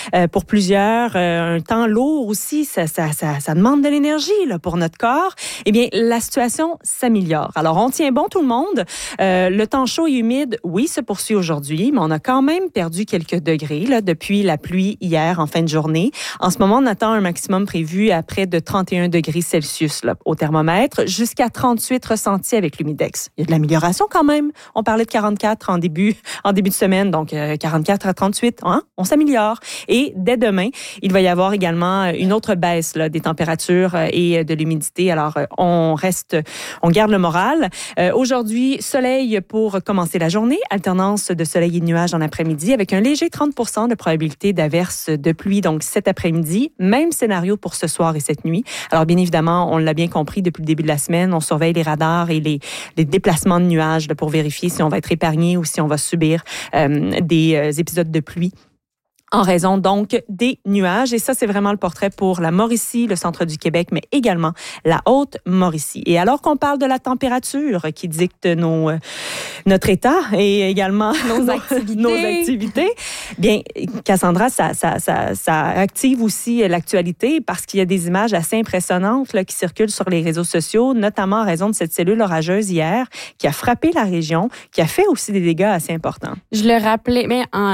pour plusieurs. Un temps lourd aussi, ça demande de l'énergie là, pour notre corps. Eh bien, la situation s'améliore. Alors, on tient bon tout le monde. Le temps chaud et humide, oui, se poursuit aujourd'hui, mais on a quand même perdu quelques degrés là, depuis la pluie hier en fin de journée. En ce moment, on attend un maximum prévu à près de 31 degrés Celsius là, au thermomètre, jusqu'à 38 ressentis avec l'humidex. Il y a de l'amélioration quand même. On parlait de 44 en début de semaine, donc 44 à 38, hein? On s'améliore. Et dès demain, il va y avoir également une autre baisse là, des températures et de l'humidité. Alors, on garde le moral. Aujourd'hui, soleil pour commencer la journée, alternance de soleil et de nuages en après-midi avec un léger 30% de probabilité d'averse de pluie, donc cet après-midi. Même scénario pour ce soir et cette nuit. Alors, bien évidemment, on l'a bien compris depuis le début de la semaine, on surveille les radars et les déplacements de nuages là, pour vérifier si on va être épargné ou si on va subir des épisodes de pluie en raison donc des nuages. Et ça, c'est vraiment le portrait pour la Mauricie, le centre du Québec, mais également la Haute-Mauricie. Et alors qu'on parle de la température qui dicte notre état et également nos activités, bien, Cassandra, ça active aussi l'actualité parce qu'il y a des images assez impressionnantes là, qui circulent sur les réseaux sociaux, notamment en raison de cette cellule orageuse hier qui a frappé la région, qui a fait aussi des dégâts assez importants. Je le rappelais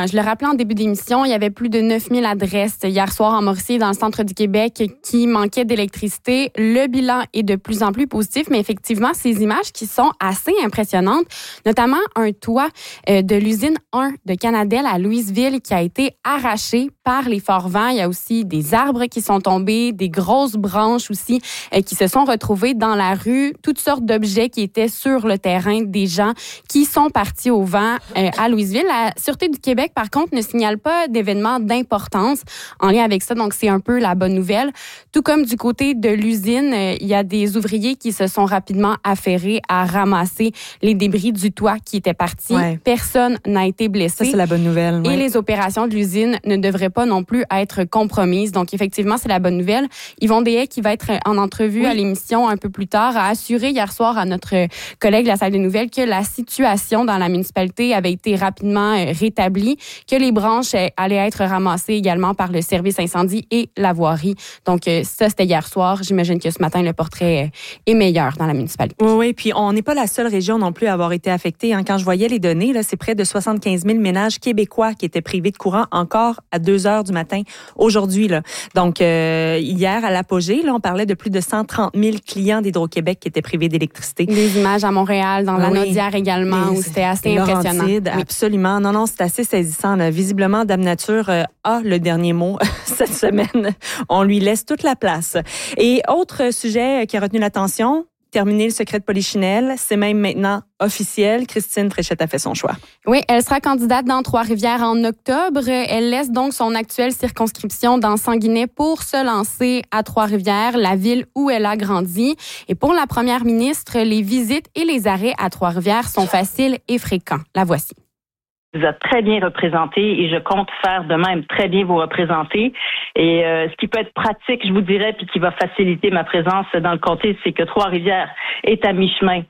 en début d'émission, il y avait plus de 9000 adresses hier soir en Mauricie, dans le centre du Québec, qui manquaient d'électricité. Le bilan est de plus en plus positif, mais effectivement, ces images qui sont assez impressionnantes, notamment un toit de l'usine 1 de Canadel à Louisville qui a été arraché par les forts vents. Il y a aussi des arbres qui sont tombés, des grosses branches aussi qui se sont retrouvées dans la rue, toutes sortes d'objets qui étaient sur le terrain des gens qui sont partis au vent à Louisville. La Sûreté du Québec, par contre, ne signale pas d'événements d'importance en lien avec ça, donc c'est un peu la bonne nouvelle. Tout comme du côté de l'usine, il y a des ouvriers qui se sont rapidement affairés à ramasser les débris du toit qui était parti. Ouais. Personne n'a été blessé. Ça, c'est la bonne nouvelle. Et les opérations de l'usine ne devraient pas non plus être compromises. Donc, effectivement, c'est la bonne nouvelle. Yvon Deshaies, qui va être en entrevue à l'émission un peu plus tard, a assuré hier soir à notre collègue de la salle des nouvelles que la situation dans la municipalité avait été rapidement rétablie, que les branches allaient être ramassées également par le service incendie et la voirie. Donc, ça, c'était hier soir. J'imagine que ce matin, le portrait est meilleur dans la municipalité. Oui, puis on n'est pas la seule région non plus à avoir été affectée. Hein. Quand je voyais les données, là, c'est près de 75 000 ménages québécois qui étaient privés de courant encore à 2 heures du matin aujourd'hui. Là. Donc, hier, à l'apogée, là, on parlait de plus de 130 000 clients d'Hydro-Québec qui étaient privés d'électricité. Des images à Montréal, dans la Naudière également, où c'était assez impressionnant. Oui. Absolument. Non, c'est assez saisissant. Là. Visiblement, Dame Nature a le dernier mot cette semaine. On lui laisse toute la place. Et autre sujet qui a retenu l'attention, terminer le secret de Polichinelle, c'est même maintenant officiel. Christine Fréchette a fait son choix. Oui, elle sera candidate dans Trois-Rivières en octobre. Elle laisse donc son actuelle circonscription dans Sanguinet pour se lancer à Trois-Rivières, la ville où elle a grandi. Et pour la première ministre, les visites et les arrêts à Trois-Rivières sont faciles et fréquents. La voici. Vous êtes très bien représenté et je compte faire de même très bien vous représenter. Et ce qui peut être pratique, je vous dirais, puis qui va faciliter ma présence dans le comté, c'est que Trois-Rivières est à mi-chemin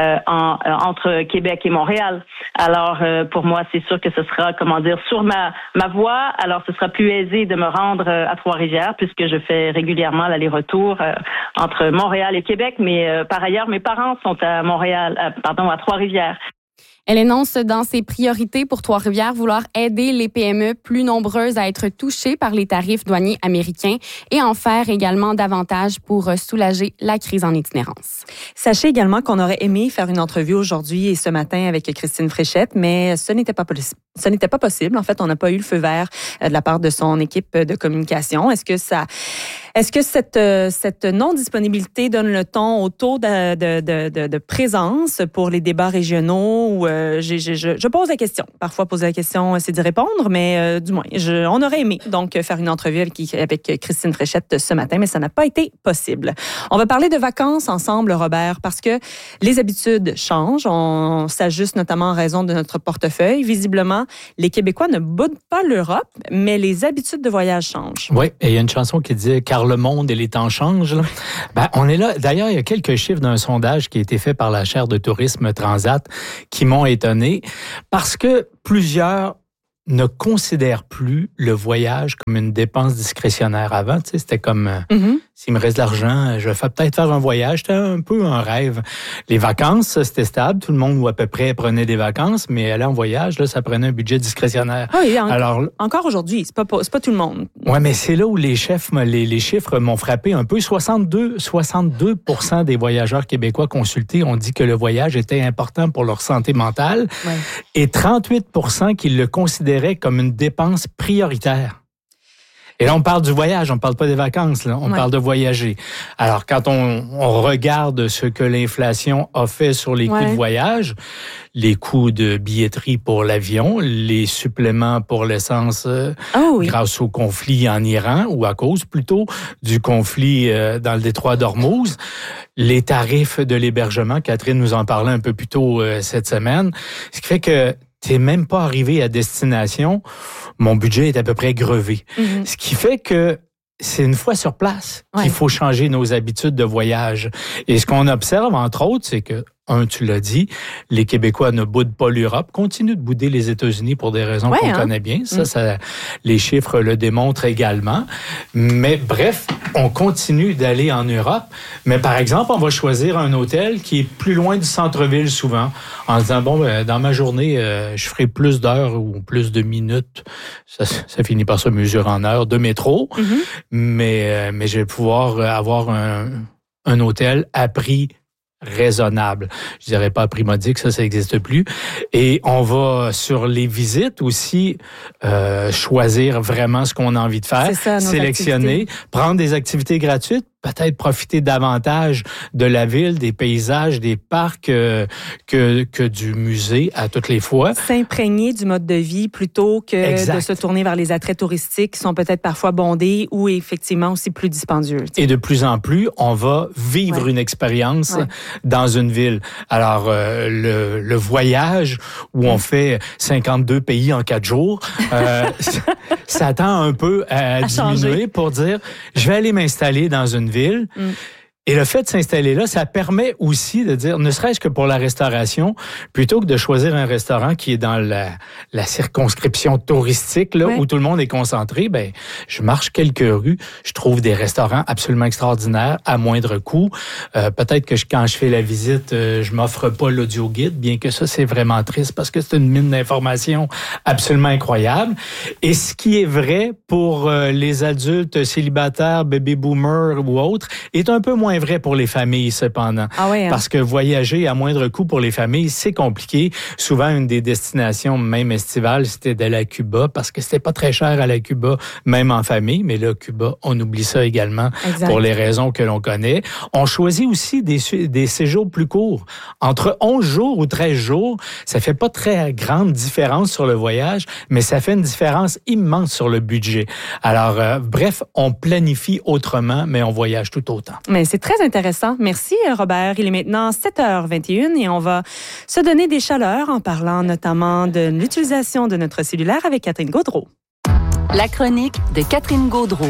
entre Québec et Montréal. Alors, pour moi, c'est sûr que ce sera, sur ma voie. Alors, ce sera plus aisé de me rendre à Trois-Rivières puisque je fais régulièrement l'aller-retour entre Montréal et Québec. Mais par ailleurs, mes parents sont à à Trois-Rivières. Elle énonce dans ses priorités pour Trois-Rivières vouloir aider les PME plus nombreuses à être touchées par les tarifs douaniers américains et en faire également davantage pour soulager la crise en itinérance. Sachez également qu'on aurait aimé faire une entrevue aujourd'hui et ce matin avec Christine Fréchette, mais ce n'était pas possible. En fait, on n'a pas eu le feu vert de la part de son équipe de communication. Est-ce que cette non-disponibilité donne le ton au taux de présence pour les débats régionaux? Je pose la question. Parfois, poser la question, c'est d'y répondre, mais du moins, on aurait aimé donc faire une entrevue avec Christine Fréchette ce matin, mais ça n'a pas été possible. On va parler de vacances ensemble, Robert, parce que les habitudes changent. On s'ajuste notamment en raison de notre portefeuille. Visiblement, les Québécois ne boudent pas l'Europe, mais les habitudes de voyage changent. Oui, et il y a une chanson qui dit « Car le monde et les temps changent ». On est là. D'ailleurs, il y a quelques chiffres d'un sondage qui a été fait par la chaire de tourisme Transat qui m'ont étonné parce que plusieurs ne considère plus le voyage comme une dépense discrétionnaire. Avant, tu sais, c'était comme s'il me reste de l'argent, je vais peut-être faire un voyage. C'était un peu un rêve. Les vacances, c'était stable. Tout le monde, ou à peu près, prenait des vacances, mais aller en voyage, là, ça prenait un budget discrétionnaire. Oui, encore aujourd'hui, c'est pas tout le monde. Oui, mais c'est là où les chiffres m'ont frappé un peu. 62% des voyageurs québécois consultés ont dit que le voyage était important pour leur santé mentale et 38% qui le considéraient comme une dépense prioritaire. Et là, on parle du voyage, on ne parle pas des vacances, là. On parle de voyager. Alors, quand on regarde ce que l'inflation a fait sur les coûts de voyage, les coûts de billetterie pour l'avion, les suppléments pour l'essence grâce au conflit en Iran, ou à cause plutôt du conflit dans le détroit d'Ormuz, les tarifs de l'hébergement, Catherine nous en parlait un peu plus tôt cette semaine, ce qui fait que t'es même pas arrivé à destination, mon budget est à peu près grevé. Ce qui fait que c'est une fois sur place qu'il faut changer nos habitudes de voyage. Et ce qu'on observe, entre autres, c'est que, tu l'as dit, les Québécois ne boudent pas l'Europe, continuent de bouder les États-Unis pour des raisons qu'on connaît bien. Ça, les chiffres le démontrent également. Mais bref, on continue d'aller en Europe. Mais par exemple, on va choisir un hôtel qui est plus loin du centre-ville souvent, en se disant, dans ma journée, je ferai plus d'heures ou plus de minutes. Ça finit par se mesurer en heures de métro. Mais je vais pouvoir avoir un hôtel à prix raisonnable. Je dirais pas à prix modique, ça n'existe plus. Et on va, sur les visites aussi, choisir vraiment ce qu'on a envie de faire, sélectionner, prendre des activités gratuites, peut-être profiter davantage de la ville, des paysages, des parcs que du musée à toutes les fois. S'imprégner du mode de vie plutôt que de se tourner vers les attraits touristiques qui sont peut-être parfois bondés ou effectivement aussi plus dispendieux. Et de plus en plus, on va vivre une expérience dans une ville. Alors, le voyage où on fait 52 pays en 4 jours, ça tend un peu à diminuer pour dire, je vais aller m'installer dans une ville. Et le fait de s'installer là, ça permet aussi de dire, ne serait-ce que pour la restauration, plutôt que de choisir un restaurant qui est dans la circonscription touristique, là, où tout le monde est concentré, je marche quelques rues, je trouve des restaurants absolument extraordinaires, à moindre coût. Peut-être que quand je fais la visite, je m'offre pas l'audio-guide, bien que ça, c'est vraiment triste parce que c'est une mine d'informations absolument incroyable. Et ce qui est vrai pour les adultes célibataires, baby-boomers ou autres, est un peu moins vrai pour les familles, cependant. Parce que voyager à moindre coût pour les familles, c'est compliqué. Souvent, une des destinations, même estivales, c'était d'aller à Cuba, parce que c'était pas très cher à la Cuba, même en famille. Mais là, Cuba, on oublie ça également pour les raisons que l'on connaît. On choisit aussi des séjours plus courts. Entre 11 jours ou 13 jours, ça fait pas très grande différence sur le voyage, mais ça fait une différence immense sur le budget. Alors, bref, on planifie autrement, mais on voyage tout autant. Mais c'est très intéressant. Merci, Robert. Il est maintenant 7h21 et on va se donner des chaleurs en parlant notamment de l'utilisation de notre cellulaire avec Catherine Gaudreault. La chronique de Catherine Gaudreault.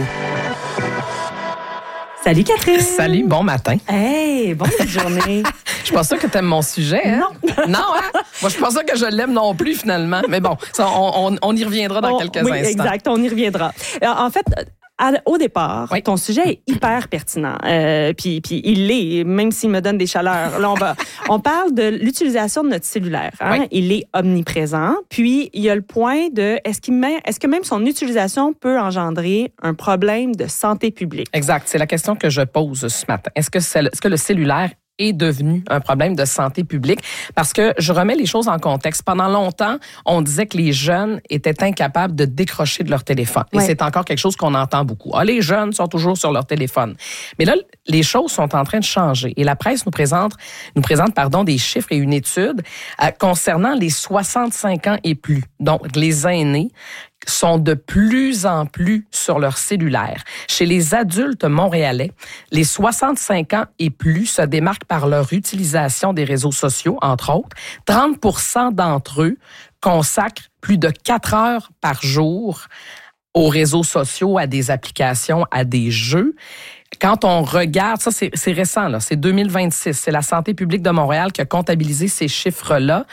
Salut, Catherine. Salut, bon matin. Hey, bonne journée. Je suis pas sûre que tu aimes mon sujet. Hein? Non, hein? Moi, je suis pas sûre que je l'aime non plus, finalement. Mais bon, ça, on y reviendra dans quelques instants. Exact, on y reviendra. En fait, au départ, ton sujet est hyper pertinent. Puis il l'est, même s'il me donne des chaleurs. Là, on parle de l'utilisation de notre cellulaire. Hein? Il est omniprésent. Puis, il y a le point de est-ce que même son utilisation peut engendrer un problème de santé publique? Exact. C'est la question que je pose ce matin. Est-ce que le cellulaire est devenu un problème de santé publique? Parce que je remets les choses en contexte. Pendant longtemps, on disait que les jeunes étaient incapables de décrocher de leur téléphone. Et c'est encore quelque chose qu'on entend beaucoup. Les jeunes sont toujours sur leur téléphone. Mais là, les choses sont en train de changer. Et la presse nous présente des chiffres et une étude concernant les 65 ans et plus, donc les aînés, sont de plus en plus sur leur cellulaire. Chez les adultes montréalais, les 65 ans et plus se démarquent par leur utilisation des réseaux sociaux, entre autres. 30% d'entre eux consacrent plus de 4 heures par jour aux réseaux sociaux, à des applications, à des jeux. Quand on regarde, ça c'est récent, là, c'est 2026, c'est la Santé publique de Montréal qui a comptabilisé ces chiffres-là.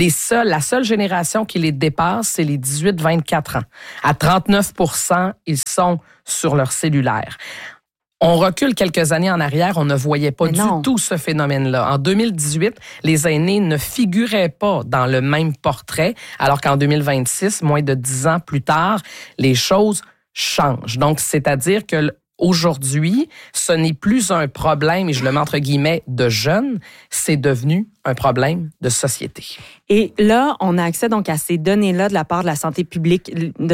La seule génération qui les dépasse, c'est les 18-24 ans. À 39%, ils sont sur leur cellulaire. On recule quelques années en arrière, on ne voyait pas du tout ce phénomène-là. En 2018, les aînés ne figuraient pas dans le même portrait, alors qu'en 2026, moins de 10 ans plus tard, les choses changent. Donc, c'est-à-dire que aujourd'hui, ce n'est plus un problème, et je le mets entre guillemets, de jeunes, c'est devenu un problème de société. Et là, on a accès donc à ces données-là de la part de la santé publique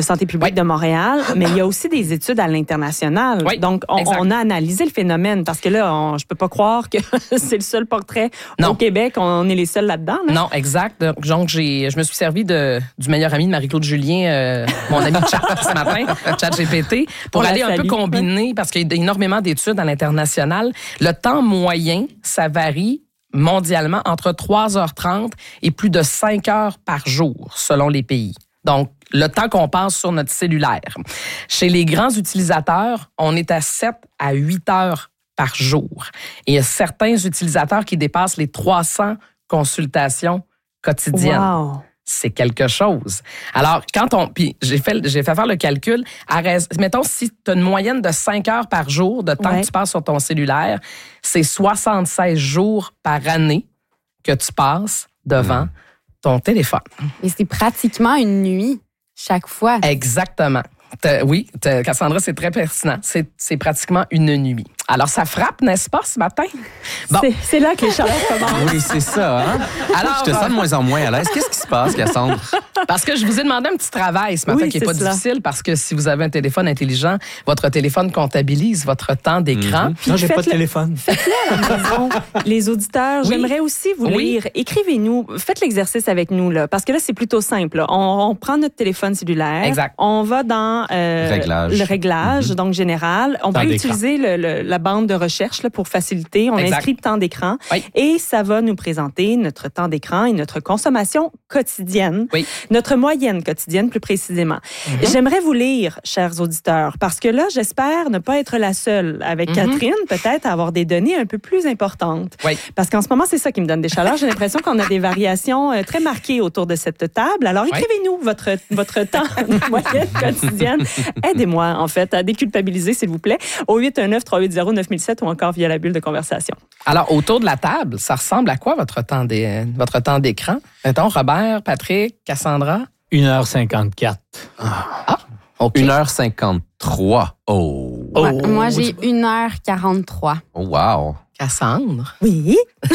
de Montréal, mais il y a aussi des études à l'international. Oui, donc, on a analysé le phénomène parce que là, je peux pas croire que c'est le seul portrait au Québec. On est les seuls là-dedans. Là. Non, exact. Donc, je me suis servi du meilleur ami de Marie-Claude Julien, mon ami chat ce matin, ChatGPT, pour aller un peu combiner, parce qu'il y a énormément d'études à l'international. Le temps moyen, ça varie mondialement entre 3h30 et plus de 5 heures par jour, selon les pays. Donc, le temps qu'on passe sur notre cellulaire. Chez les grands utilisateurs, on est à 7 à 8 heures par jour. Et il y a certains utilisateurs qui dépassent les 300 consultations quotidiennes. Wow. C'est quelque chose. Alors, puis j'ai fait faire le calcul. Mettons, si tu as une moyenne de 5 heures par jour de temps que tu passes sur ton cellulaire, c'est 76 jours par année que tu passes devant ton téléphone. Et c'est pratiquement une nuit chaque fois. Exactement. Oui, Cassandra, c'est très pertinent. C'est pratiquement une nuit. Alors, ça frappe, n'est-ce pas, ce matin? Bon. C'est là que les chaleurs commencent. Oui, c'est ça. Hein? Alors, je te sens de moins en moins à l'aise. Qu'est-ce qui se passe, Cassandre? Parce que je vous ai demandé un petit travail ce matin qui n'est pas difficile, parce que si vous avez un téléphone intelligent, votre téléphone comptabilise votre temps d'écran. Non, j'ai pas de téléphone. Faites-le à la maison. Les auditeurs, j'aimerais aussi vous lire. Écrivez-nous. Faites l'exercice avec nous, là, parce que là, c'est plutôt simple. Là. On prend notre téléphone cellulaire. Exact. On va dans le réglage, donc général. On peut utiliser la bande de recherche là, pour faciliter. On inscrit le temps d'écran et ça va nous présenter notre temps d'écran et notre consommation quotidienne. Oui. Notre moyenne quotidienne, plus précisément. J'aimerais vous lire, chers auditeurs, parce que là, j'espère ne pas être la seule avec Catherine, peut-être, à avoir des données un peu plus importantes. Oui. Parce qu'en ce moment, c'est ça qui me donne des chaleurs. J'ai l'impression qu'on a des variations très marquées autour de cette table. Alors, écrivez-nous votre temps de moyenne quotidienne. Aidez-moi, en fait, à déculpabiliser, s'il vous plaît, au 819-380-9007 ou encore via la bulle de conversation. Alors, autour de la table, ça ressemble à quoi votre temps d'écran? Mettons, Robert, Patrick, Cassandra? 1h54. OK. 1h53. Oh. Moi, j'ai 1h43. Oh, wow. Cassandre? Oui.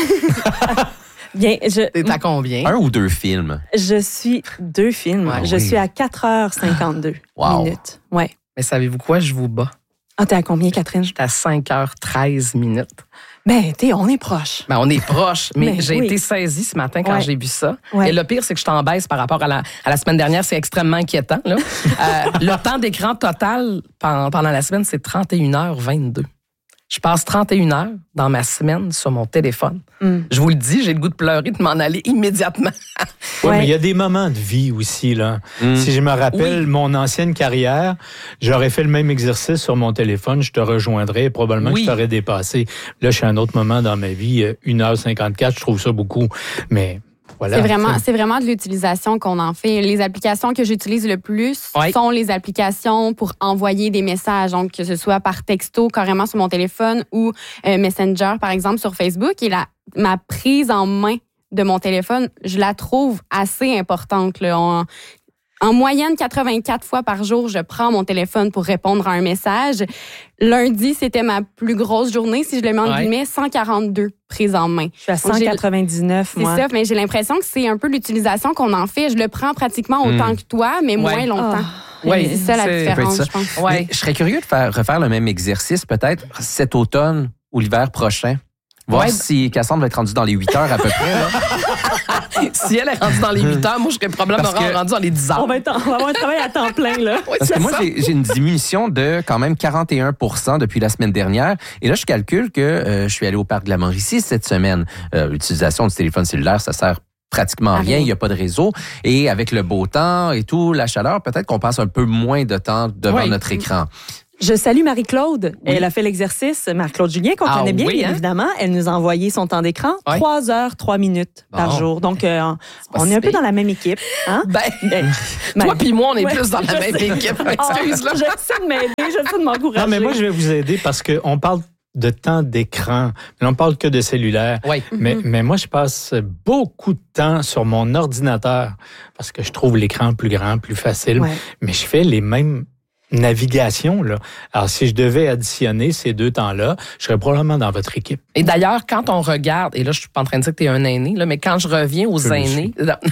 Bien, T'es à combien? 1 ou 2 films? Je suis 2 films. Je suis à 4h52 minutes. Ouais. Mais savez-vous quoi? Je vous bats. Ah, t'es à combien, Catherine? J'étais à 5h13 minutes. Ben, on est proche. Ben, on est proche, mais j'ai été saisie ce matin quand j'ai vu ça. Ouais. Et le pire, c'est que je t'en baisse par rapport à la semaine dernière. C'est extrêmement inquiétant. Là. Le temps d'écran total pendant la semaine, c'est 31h22. Je passe 31 heures dans ma semaine sur mon téléphone. Je vous le dis, j'ai le goût de pleurer, de m'en aller immédiatement. Oui, mais il y a des moments de vie aussi, là. Si je me rappelle mon ancienne carrière, j'aurais fait le même exercice sur mon téléphone, je te rejoindrais, probablement que je t'aurais dépassé. Là, je suis à un autre moment dans ma vie, 1h54, je trouve ça beaucoup, mais... Voilà. C'est vraiment de l'utilisation qu'on en fait. Les applications que j'utilise le plus sont les applications pour envoyer des messages, donc que ce soit par texto, carrément sur mon téléphone ou Messenger, par exemple, sur Facebook. Et ma prise en main de mon téléphone, je la trouve assez importante. Là. En moyenne, 84 fois par jour, je prends mon téléphone pour répondre à un message. Lundi, c'était ma plus grosse journée, si je le mets en guillemets, 142 prises en main. Je suis à 199, moi. C'est ça, mais j'ai l'impression que c'est un peu l'utilisation qu'on en fait. Je le prends pratiquement autant que toi, mais moins longtemps. C'est ça la différence, je pense. Mais je serais curieux de refaire le même exercice, peut-être cet automne ou l'hiver prochain. Voir si Cassandre va être rendue dans les 8 heures à peu près. Là. Si elle est rendue dans les 8 heures, moi, je serais probablement rendue dans les 10 heures. On va avoir un travail à temps plein, là. Parce que moi, j'ai une diminution de quand même 41% depuis la semaine dernière. Et là, je calcule que je suis allé au parc de la Mauricie cette semaine. L'utilisation du téléphone cellulaire, ça sert pratiquement rien, il n'y a pas de réseau. Et avec le beau temps et tout, la chaleur, peut-être qu'on passe un peu moins de temps devant notre écran. Je salue Marie-Claude. Oui. Elle a fait l'exercice. Marie-Claude Julien, qu'on connaît bien, bien évidemment. Elle nous a envoyé son temps d'écran. 3 heures, 3 minutes par jour. Donc, on est un peu dans la même équipe. Hein? Toi puis moi, on est plus dans la même équipe. Excuse-là. J'essaie de m'aider, j'essaie de m'encourager. Non, mais moi, je vais vous aider parce qu'on parle de temps d'écran. Mais on ne parle que de cellulaire. Oui. Mais moi, je passe beaucoup de temps sur mon ordinateur parce que je trouve l'écran plus grand, plus facile. Ouais. Mais je fais les mêmes navigations, là. Alors, si je devais additionner ces 2 temps-là, je serais probablement dans votre équipe. Et d'ailleurs, quand on regarde, et là, je suis pas en train de dire que tu es un aîné, là, mais quand je reviens aux aînés,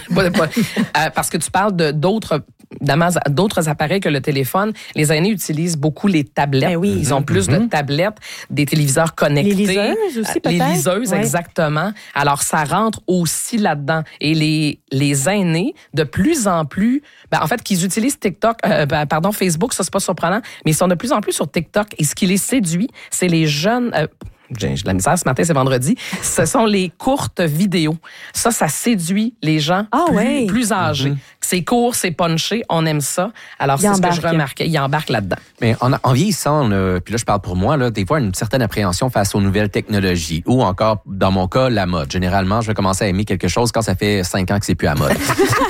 parce que tu parles de d'autres appareils que le téléphone, les aînés utilisent beaucoup les tablettes. Ben oui. Ils ont plus de tablettes, des téléviseurs connectés. Les liseuses aussi, peut-être. Les liseuses, exactement. Alors, ça rentre aussi là-dedans. Et les aînés, de plus en plus, en fait, qu'ils utilisent TikTok, Facebook, ça, c'est pas surprenant, mais ils sont de plus en plus sur TikTok. Et ce qui les séduit, c'est les jeunes... j'ai de la misère ce matin, c'est vendredi. Ce sont les courtes vidéos. Ça séduit les gens plus âgés. C'est court, c'est punché, on aime ça. Alors, c'est ce que je remarquais. Ils embarquent là-dedans. Mais en vieillissant, puis là, je parle pour moi, là, des fois, une certaine appréhension face aux nouvelles technologies ou encore, dans mon cas, la mode. Généralement, je vais commencer à aimer quelque chose quand ça fait 5 ans que c'est plus à mode.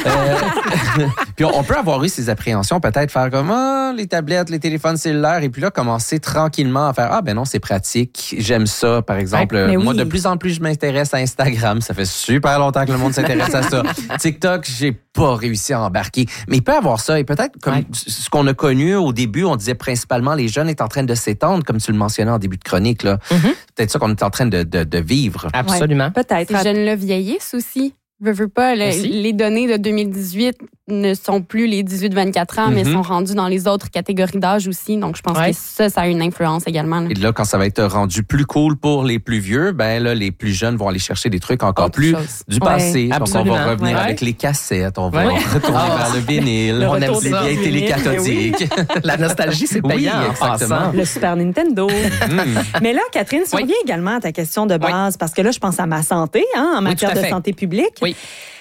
Puis on peut avoir eu ces appréhensions, peut-être faire comme les tablettes, les téléphones cellulaires, et puis là, commencer tranquillement à faire non, c'est pratique, j'aime ça, par exemple. Moi, de plus en plus, je m'intéresse à Instagram. Ça fait super longtemps que le monde s'intéresse à ça. TikTok, j'ai pas réussi à embarquer. Mais il peut avoir ça. Et peut-être, comme ce qu'on a connu au début, on disait principalement les jeunes est en train de s'étendre, comme tu le mentionnais en début de chronique. Là. C'est peut-être ça qu'on est en train de vivre. Absolument. Peut-être. Ces jeunes-là vieillissent aussi. Veux pas, les données de 2018 ne sont plus les 18-24 ans, mais sont rendues dans les autres catégories d'âge aussi. Donc, je pense que ça a une influence également. Là. Et là, quand ça va être rendu plus cool pour les plus vieux, là, les plus jeunes vont aller chercher des trucs encore plus du passé. Donc, on va revenir avec les cassettes, on va retourner vers le vinyle, on aime les vieilles télé cathodiques. La nostalgie, c'est payant. Exactement. Le Super Nintendo. Mais là, Catherine, si on revient également à ta question de base, parce que là, je pense à ma santé, en matière de santé publique. Oui.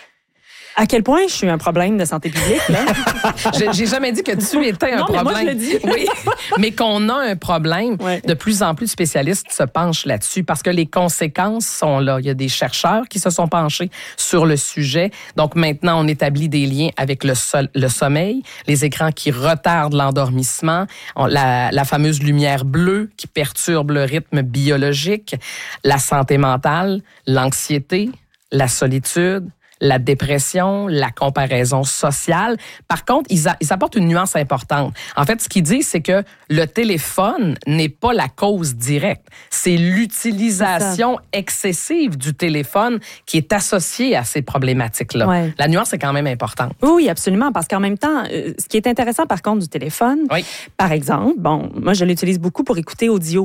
À quel point je suis un problème de santé publique, là? J'ai jamais dit que tu étais un problème. Mais moi, je le dis. Oui, mais qu'on a un problème. De plus en plus de spécialistes se penchent là-dessus parce que les conséquences sont là. Il y a des chercheurs qui se sont penchés sur le sujet. Donc, maintenant, on établit des liens avec le sommeil, les écrans qui retardent l'endormissement, la fameuse lumière bleue qui perturbe le rythme biologique, la santé mentale, l'anxiété, la solitude, la dépression, la comparaison sociale. Par contre, ils apportent une nuance importante. En fait, ce qu'ils disent, c'est que le téléphone n'est pas la cause directe. C'est l'utilisation excessive du téléphone qui est associée à ces problématiques-là. Ouais. La nuance est quand même importante. Oui, absolument, parce qu'en même temps, ce qui est intéressant par contre du téléphone, par exemple, moi je l'utilise beaucoup pour écouter audio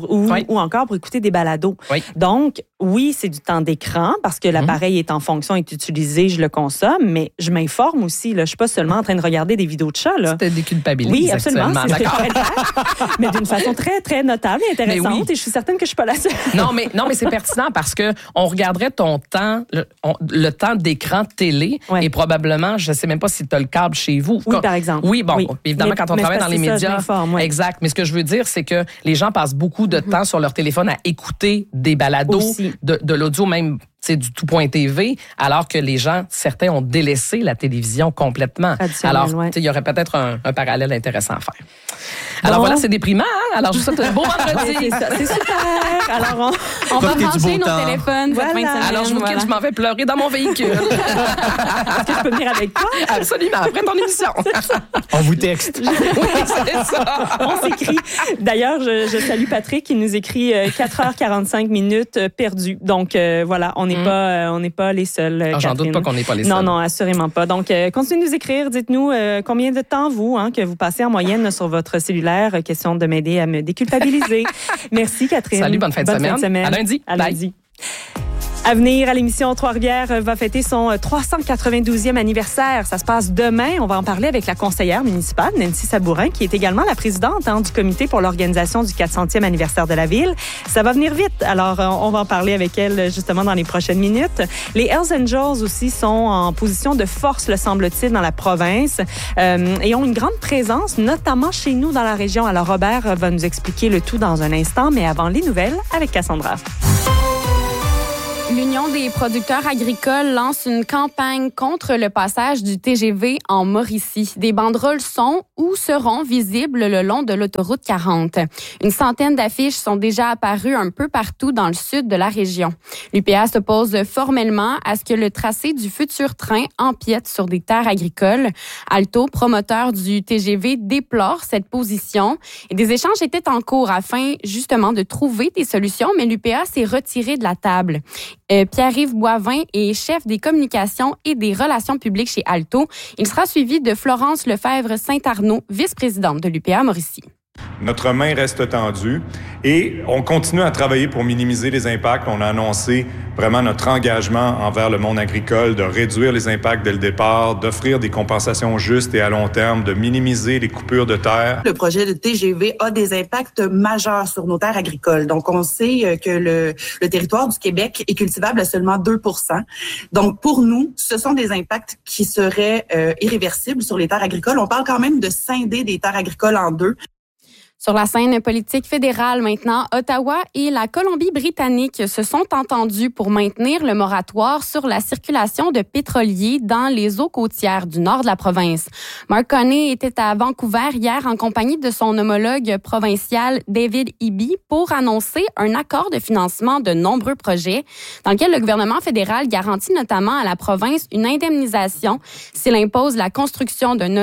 ou encore pour écouter des balados. Donc, oui, c'est du temps d'écran parce que l'appareil est en fonction, est utilisé, je le consomme, mais je m'informe aussi. Là. Je ne suis pas seulement en train de regarder des vidéos de chats. Là. C'était déculpabilisé. Oui, absolument. C'est ce que je pourrais faire, mais d'une façon très, très notable et intéressante. Et je suis certaine que je ne suis pas la seule. Non, mais c'est pertinent parce que on regarderait ton temps, le temps d'écran télé et probablement, je ne sais même pas si tu as le câble chez vous. Oui, par exemple. Oui, évidemment, quand on travaille dans les médias. Exact. Mais ce que je veux dire, c'est que les gens passent beaucoup de temps sur leur téléphone à écouter des balados, de l'audio même. C'est du tout.tv, alors que les gens, certains ont délaissé la télévision complètement. Alors, il y aurait peut-être un parallèle intéressant à faire. Alors voilà, c'est déprimant, hein? Alors, je vous souhaite un beau vendredi. C'est super. Alors, on va ranger nos téléphones. Alors, je vous quitte, je m'en vais pleurer dans mon véhicule. Est-ce que je peux venir avec toi? Absolument, après ton émission. On vous texte. Oui, c'est ça. On s'écrit. D'ailleurs, je salue Patrick qui nous écrit 4h45 minutes perdues. Donc, voilà, on n'est pas les seuls. Alors, j'en doute pas qu'on n'est pas les seuls. Non, assurément pas. Donc, continuez de nous écrire. Dites-nous combien de temps, vous, que vous passez en moyenne sur votre cellulaire. Question de m'aider à me déculpabiliser. Merci, Catherine. Salut, bonne fin de semaine. À lundi. À lundi. À venir à l'émission Trois-Rivières va fêter son 392e anniversaire. Ça se passe demain. On va en parler avec la conseillère municipale, Nancy Sabourin, qui est également la présidente du comité pour l'organisation du 400e anniversaire de la ville. Ça va venir vite. Alors, on va en parler avec elle justement dans les prochaines minutes. Les Hells Angels aussi sont en position de force, le semble-t-il, dans la province et ont une grande présence, notamment chez nous dans la région. Alors, Robert va nous expliquer le tout dans un instant, mais avant les nouvelles avec Cassandra. L'Union des producteurs agricoles lance une campagne contre le passage du TGV en Mauricie. Des banderoles sont ou seront visibles le long de l'autoroute 40. Une centaine d'affiches sont déjà apparues un peu partout dans le sud de la région. L'UPA s'oppose formellement à ce que le tracé du futur train empiète sur des terres agricoles. Alto, promoteur du TGV, déplore cette position. Et des échanges étaient en cours afin justement de trouver des solutions, mais l'UPA s'est retiré de la table. Pierre-Yves Boivin est chef des communications et des relations publiques chez Alto. Il sera suivi de Florence Lefebvre-Saint-Arnaud, vice-présidente de l'UPA Mauricie. Notre main reste tendue et on continue à travailler pour minimiser les impacts. On a annoncé vraiment notre engagement envers le monde agricole de réduire les impacts dès le départ, d'offrir des compensations justes et à long terme, de minimiser les coupures de terre. Le projet de TGV a des impacts majeurs sur nos terres agricoles. Donc, on sait que le territoire du Québec est cultivable à seulement 2%. Donc, pour nous, ce sont des impacts qui seraient irréversibles sur les terres agricoles. On parle quand même de scinder des terres agricoles en deux. Sur la scène politique fédérale maintenant, Ottawa et la Colombie-Britannique se sont entendus pour maintenir le moratoire sur la circulation de pétroliers dans les eaux côtières du nord de la province. Mark Carney était à Vancouver hier en compagnie de son homologue provincial David Eby pour annoncer un accord de financement de nombreux projets dans lequel le gouvernement fédéral garantit notamment à la province une indemnisation s'il impose la construction d'un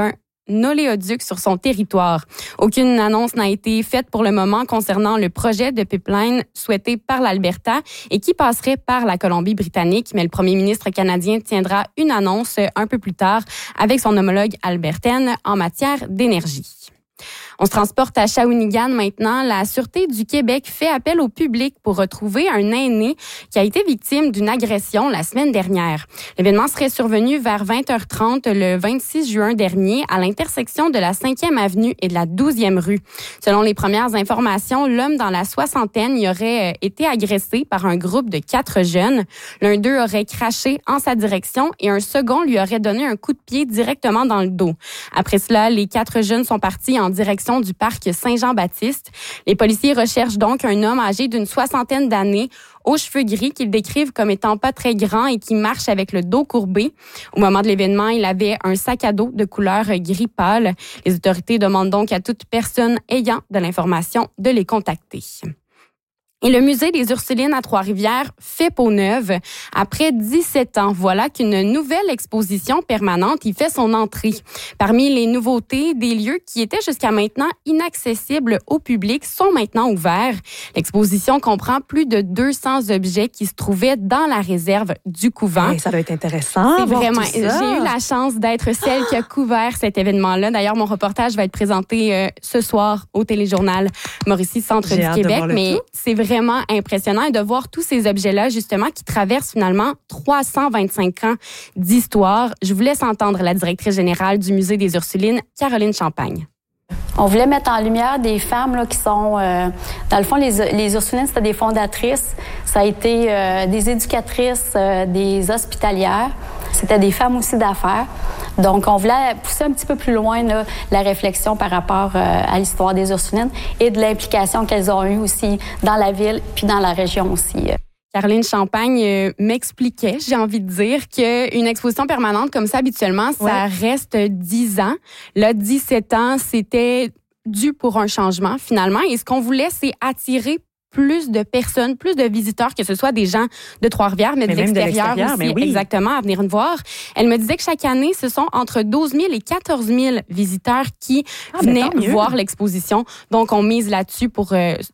oléoduc sur son territoire. Aucune annonce n'a été faite pour le moment concernant le projet de pipeline souhaité par l'Alberta et qui passerait par la Colombie-Britannique, mais le premier ministre canadien tiendra une annonce un peu plus tard avec son homologue albertaine en matière d'énergie. On se transporte à Shawinigan maintenant. La Sûreté du Québec fait appel au public pour retrouver un aîné qui a été victime d'une agression la semaine dernière. L'événement serait survenu vers 20h30 le 26 juin dernier à l'intersection de la 5e avenue et de la 12e rue. Selon les premières informations, l'homme dans la soixantaine y aurait été agressé par un groupe de 4 jeunes. L'un d'eux aurait craché en sa direction et un second lui aurait donné un coup de pied directement dans le dos. Après cela, les 4 jeunes sont partis en direction du parc Saint-Jean-Baptiste. Les policiers recherchent donc un homme âgé d'une soixantaine d'années, aux cheveux gris, qu'ils décrivent comme étant pas très grand et qui marche avec le dos courbé. Au moment de l'événement, il avait un sac à dos de couleur gris pâle. Les autorités demandent donc à toute personne ayant de l'information de les contacter. Et le musée des Ursulines à Trois-Rivières fait peau neuve. Après 17 ans, voilà qu'une nouvelle exposition permanente y fait son entrée. Parmi les nouveautés, des lieux qui étaient jusqu'à maintenant inaccessibles au public sont maintenant ouverts. L'exposition comprend plus de 200 objets qui se trouvaient dans la réserve du couvent. Et ça doit être intéressant. C'est vraiment. J'ai eu la chance d'être celle qui a couvert cet événement-là. D'ailleurs, mon reportage va être présenté ce soir au téléjournal Mauricie Centre du Québec. Mais c'est vraiment impressionnant de voir tous ces objets-là, justement, qui traversent finalement 325 ans d'histoire. Je vous laisse entendre la directrice générale du Musée des Ursulines, Caroline Champagne. On voulait mettre en lumière des femmes là, qui sont... dans le fond, les Ursulines, c'était des fondatrices. Ça a été des éducatrices, des hospitalières. C'était des femmes aussi d'affaires. Donc, on voulait pousser un petit peu plus loin là, la réflexion par rapport à l'histoire des Ursulines et de l'implication qu'elles ont eue aussi dans la ville puis dans la région aussi. Caroline Champagne m'expliquait, j'ai envie de dire, qu'une exposition permanente comme ça, habituellement, ça reste 10 ans. Là, 17 ans, c'était dû pour un changement, finalement. Et ce qu'on voulait, c'est attirer plus de personnes, plus de visiteurs, que ce soit des gens de Trois-Rivières, mais de l'extérieur aussi, exactement, à venir nous voir. Elle me disait que chaque année, ce sont entre 12 000 et 14 000 visiteurs qui venaient voir l'exposition. Donc, on mise là-dessus pour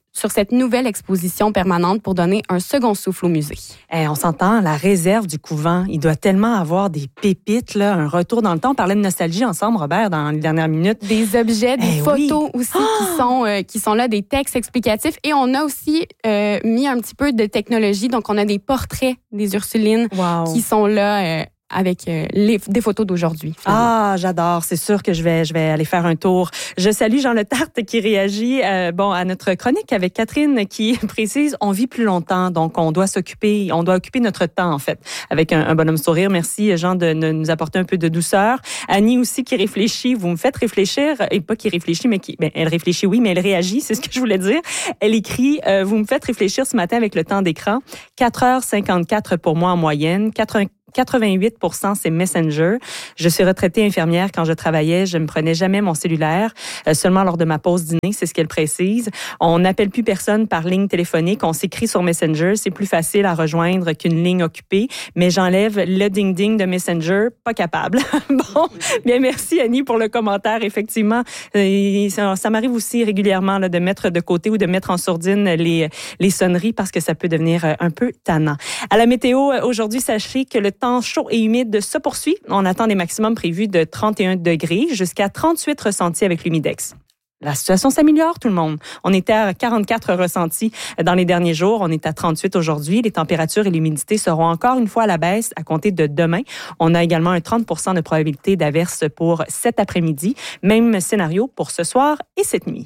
sur cette nouvelle exposition permanente pour donner un second souffle au musée. On s'entend, la réserve du couvent, il doit tellement avoir des pépites, là, un retour dans le temps. On parlait de nostalgie ensemble, Robert, dans les dernières minutes. Des objets, des photos aussi qui sont là, des textes explicatifs. Et on a aussi mis un petit peu de technologie. Donc, on a des portraits des Ursulines qui sont là avec des photos d'aujourd'hui. Ah, j'adore. C'est sûr que je vais aller faire un tour. Je salue Jean Le Tarte qui réagit à notre chronique avec Catherine qui précise on vit plus longtemps, donc on doit occuper notre temps en fait avec un bonhomme sourire. Merci Jean de nous apporter un peu de douceur. Annie aussi qui réfléchit. Vous me faites réfléchir et pas qui réfléchit mais elle réfléchit oui mais elle réagit. C'est ce que je voulais dire. Elle écrit vous me faites réfléchir ce matin avec le temps d'écran. 4h54 pour moi en moyenne. 88% c'est Messenger. Je suis retraitée infirmière. Quand je travaillais, je ne prenais jamais mon cellulaire, seulement lors de ma pause dîner, c'est ce qu'elle précise. On n'appelle plus personne par ligne téléphonique. On s'écrit sur Messenger. C'est plus facile à rejoindre qu'une ligne occupée. Mais j'enlève le ding-ding de Messenger. Pas capable. Bon, bien merci Annie pour le commentaire. Effectivement, ça m'arrive aussi régulièrement là, de mettre de côté ou de mettre en sourdine les sonneries parce que ça peut devenir un peu tannant. À la météo, aujourd'hui, sachez que le temps chaud et humide se poursuit. On attend des maximums prévus de 31 degrés jusqu'à 38 ressentis avec l'humidex. La situation s'améliore, tout le monde. On était à 44 ressentis dans les derniers jours. On est à 38 aujourd'hui. Les températures et l'humidité seront encore une fois à la baisse à compter de demain. On a également un 30% de probabilité d'averse pour cet après-midi. Même scénario pour ce soir et cette nuit.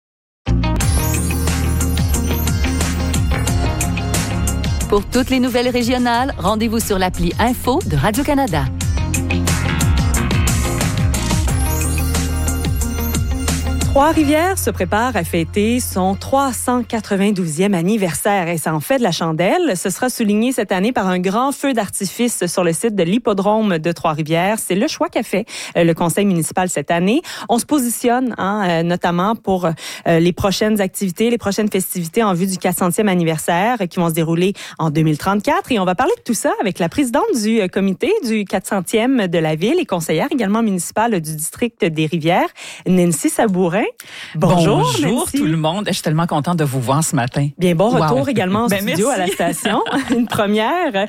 Pour toutes les nouvelles régionales, rendez-vous sur l'appli Info de Radio-Canada. Trois-Rivières se prépare à fêter son 392e anniversaire et ça en fait de la chandelle. Ce sera souligné cette année par un grand feu d'artifice sur le site de l'hippodrome de Trois-Rivières. C'est le choix qu'a fait le conseil municipal cette année. On se positionne notamment pour les prochaines activités, les prochaines festivités en vue du 400e anniversaire qui vont se dérouler en 2034. Et on va parler de tout ça avec la présidente du comité du 400e de la ville et conseillère également municipale du district des Rivières, Nancy Sabourin. Bonjour Nancy. Tout le monde. Je suis tellement contente de vous voir ce matin. Bien, bon retour également en studio merci. À la station. Une première.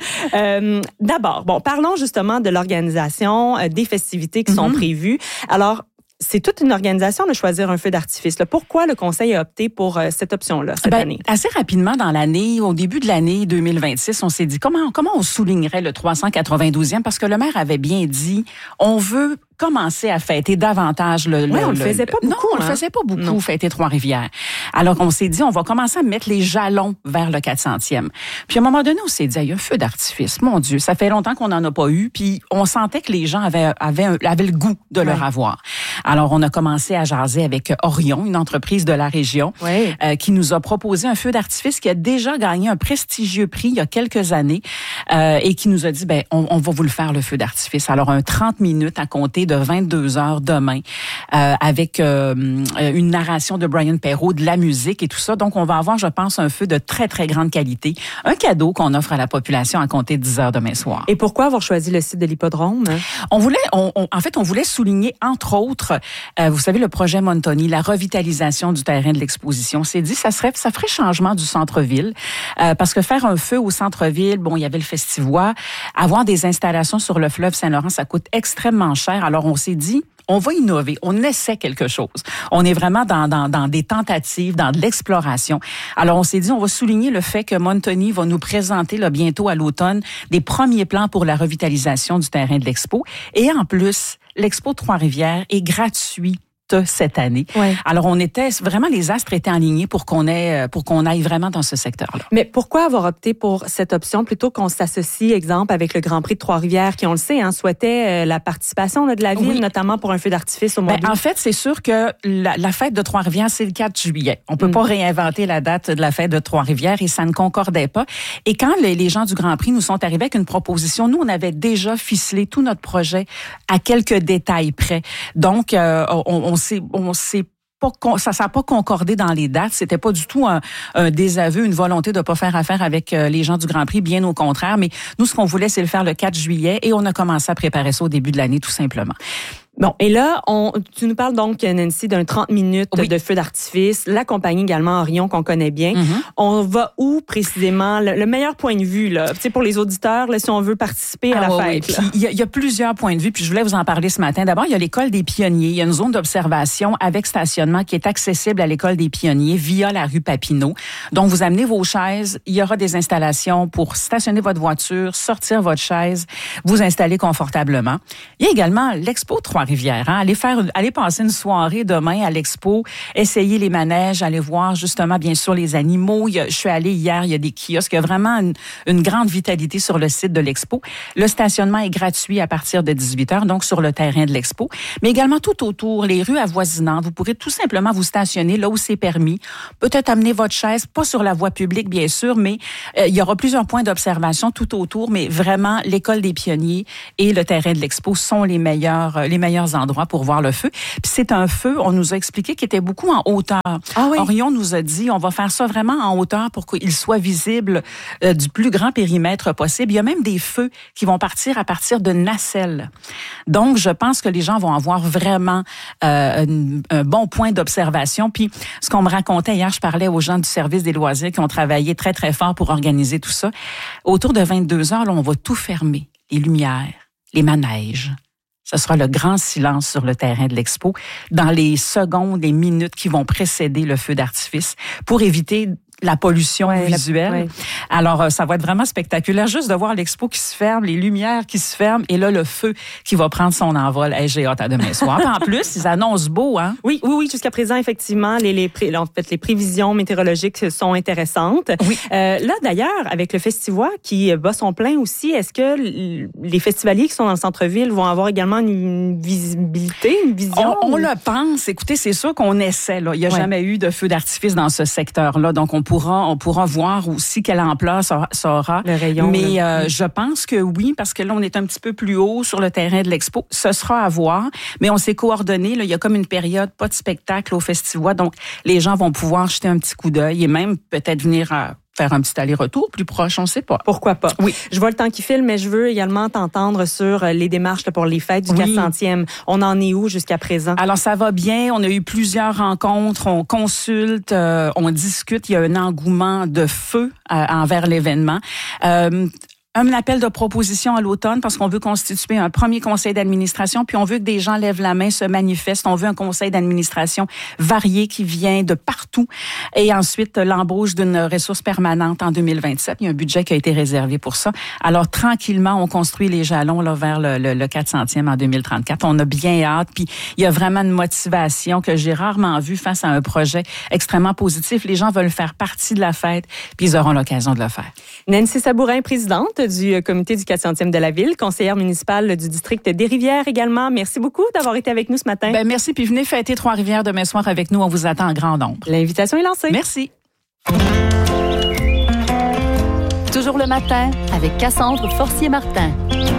D'abord, parlons justement de l'organisation des festivités qui sont prévues. Alors, c'est toute une organisation de choisir un feu d'artifice. Là. Pourquoi le conseil a opté pour cette option-là cette année? Assez rapidement dans l'année, au début de l'année 2026, on s'est dit comment on soulignerait le 392e parce que le maire avait bien dit on veut commencer à fêter davantage le... Oui, on le faisait pas beaucoup. Non, on le faisait pas beaucoup, fêter Trois-Rivières. Alors, on s'est dit, on va commencer à mettre les jalons vers le 400e. Puis, à un moment donné, on s'est dit, il y a un feu d'artifice. Mon Dieu, ça fait longtemps qu'on n'en a pas eu. Puis, on sentait que les gens avaient le goût de leur avoir. Alors, on a commencé à jaser avec Orion, une entreprise de la région, qui nous a proposé un feu d'artifice qui a déjà gagné un prestigieux prix il y a quelques années et qui nous a dit, on va vous le faire, le feu d'artifice. Alors, un 30 minutes à compter de 22 heures demain avec une narration de Brian Perrault, de la musique et tout ça. Donc, on va avoir, je pense, un feu de très, très grande qualité. Un cadeau qu'on offre à la population à compter de 10 heures demain soir. Et pourquoi avoir choisi le site de l'hippodrome? On voulait souligner, entre autres, vous savez, le projet Montoni, la revitalisation du terrain de l'exposition. On s'est dit, ça ferait changement du centre-ville. Parce que faire un feu au centre-ville, il y avait le Festivois. Avoir des installations sur le fleuve Saint-Laurent, ça coûte extrêmement cher. Alors, on s'est dit, on va innover, on essaie quelque chose. On est vraiment dans des tentatives, dans de l'exploration. Alors, on s'est dit, on va souligner le fait que Montoni va nous présenter là, bientôt à l'automne des premiers plans pour la revitalisation du terrain de l'expo. Et en plus, l'expo Trois-Rivières est gratuit cette année. Ouais. Alors, les astres étaient alignés pour qu'on aille vraiment dans ce secteur-là. Mais pourquoi avoir opté pour cette option plutôt qu'on s'associe, exemple, avec le Grand Prix de Trois-Rivières, qui, on le sait, souhaitait la participation de la ville, notamment pour un feu d'artifice au mois d'août? En fait, c'est sûr que la fête de Trois-Rivières, c'est le 4 juillet. On peut pas réinventer la date de la fête de Trois-Rivières et ça ne concordait pas. Et quand les gens du Grand Prix nous sont arrivés avec une proposition, nous, on avait déjà ficelé tout notre projet à quelques détails près. Donc, ça n'a pas concordé dans les dates. C'était pas du tout un désaveu, une volonté de pas faire affaire avec les gens du Grand Prix, bien au contraire. Mais nous, ce qu'on voulait, c'est le faire le 4 juillet et on a commencé à préparer ça au début de l'année, tout simplement. Bon, et là, tu nous parles donc, Nancy, d'un 30 minutes de feu d'artifice. La compagnie également Orion, qu'on connaît bien. On va où précisément? Le meilleur point de vue, là, pour les auditeurs, là, si on veut participer à la fête. Il y a plusieurs points de vue, puis je voulais vous en parler ce matin. D'abord, il y a l'école des Pionniers. Il y a une zone d'observation avec stationnement qui est accessible à l'école des Pionniers via la rue Papineau. Donc, vous amenez vos chaises. Il y aura des installations pour stationner votre voiture, sortir votre chaise, vous installer confortablement. Il y a également l'Expo Trois-Rivières. Hein? Allez passer une soirée demain à l'Expo, essayer les manèges, aller voir justement, bien sûr, les animaux. Je suis allée hier, il y a des kiosques. Il y a vraiment une grande vitalité sur le site de l'Expo. Le stationnement est gratuit à partir de 18h, donc sur le terrain de l'Expo. Mais également tout autour, les rues avoisinantes, vous pourrez tout simplement vous stationner là où c'est permis. Peut-être amener votre chaise, pas sur la voie publique, bien sûr, mais il y aura plusieurs points d'observation tout autour, mais vraiment, l'école des Pionniers et le terrain de l'Expo sont les meilleurs endroits pour voir le feu. Puis c'est un feu, on nous a expliqué, qui était beaucoup en hauteur. Ah oui. Orion nous a dit, on va faire ça vraiment en hauteur pour qu'il soit visible du plus grand périmètre possible. Il y a même des feux qui vont partir à partir de nacelles. Donc, je pense que les gens vont avoir vraiment un bon point d'observation. Puis, ce qu'on me racontait hier, je parlais aux gens du service des loisirs qui ont travaillé très, très fort pour organiser tout ça. Autour de 22h, là, on va tout fermer. Les lumières, les manèges. Ce sera le grand silence sur le terrain de l'Expo dans les secondes, les minutes qui vont précéder le feu d'artifice pour éviter la pollution visuelle. Alors, ça va être vraiment spectaculaire juste de voir l'Expo qui se ferme, les lumières qui se ferment et là, le feu qui va prendre son envol. Hey, j'ai hâte à demain soir. En plus, ils annoncent beau, hein? Oui, jusqu'à présent, effectivement, les prévisions météorologiques sont intéressantes. Oui. Là, d'ailleurs, avec le Festivois qui bat son plein aussi, est-ce que les festivaliers qui sont dans le centre-ville vont avoir également une visibilité, une vision? On le pense. Écoutez, c'est sûr qu'on essaie, là. Il n'y a jamais eu de feu d'artifice dans ce secteur-là. Donc, on pourra voir aussi quelle ampleur ça aura. Le rayon. Mais je pense que oui, parce que là, on est un petit peu plus haut sur le terrain de l'Expo. Ce sera à voir, mais on s'est coordonné. Là, il y a comme une période, pas de spectacle au Festivois, donc les gens vont pouvoir jeter un petit coup d'œil et même peut-être venir faire un petit aller-retour plus proche, on ne sait pas. Pourquoi pas? Oui. Je vois le temps qui file, mais je veux également t'entendre sur les démarches là, pour les fêtes du 400e. On en est où jusqu'à présent? Alors, ça va bien. On a eu plusieurs rencontres. On consulte, on discute. Il y a un engouement de feu envers l'événement. Un appel de proposition à l'automne parce qu'on veut constituer un premier conseil d'administration, puis on veut que des gens lèvent la main, se manifestent. On veut un conseil d'administration varié qui vient de partout. Et ensuite, l'embauche d'une ressource permanente en 2027. Il y a un budget qui a été réservé pour ça. Alors, tranquillement, on construit les jalons là, vers le 400e en 2034. On a bien hâte, puis il y a vraiment une motivation que j'ai rarement vue face à un projet extrêmement positif. Les gens veulent faire partie de la fête, puis ils auront l'occasion de le faire. Nancy Sabourin, présidente du comité du 400e de la ville, conseillère municipale du district des Rivières également. Merci beaucoup d'avoir été avec nous ce matin. Merci, puis venez fêter Trois-Rivières demain soir avec nous. On vous attend en grand nombre. L'invitation est lancée. Merci. Toujours le matin avec Cassandre Forcier-Martin.